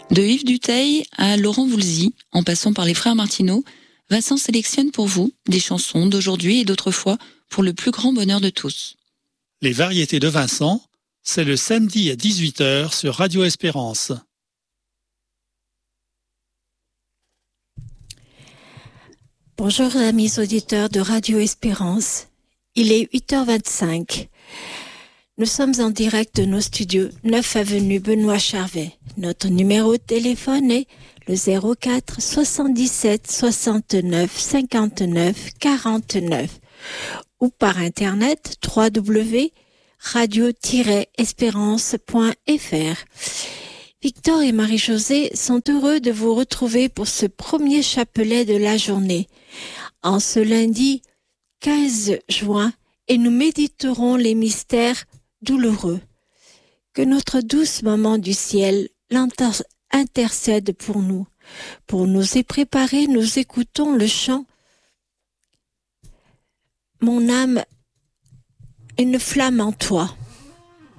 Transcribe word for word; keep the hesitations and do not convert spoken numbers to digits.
De Yves Duteil à Laurent Voulzy, en passant par les frères Martineau, Vincent sélectionne pour vous des chansons d'aujourd'hui et d'autrefois pour le plus grand bonheur de tous. Les variétés de Vincent, c'est le samedi à dix-huit heures sur Radio Espérance. Bonjour amis auditeurs de Radio Espérance. Il est huit heures vingt-cinq. Nous sommes en direct de nos studios neuf avenue Benoît Charvet. Notre numéro de téléphone est le zéro quatre soixante-dix-sept soixante-neuf cinquante-neuf quarante-neuf ou par internet w w w point radio tiret espérance point f r. Victor et Marie-Josée sont heureux de vous retrouver pour ce premier chapelet de la journée. En ce lundi quinze juin, et nous méditerons les mystères douloureux. Que notre douce maman du ciel l'inter- intercède pour nous. Pour nous y préparer, nous écoutons le chant « Mon âme, une flamme en toi ».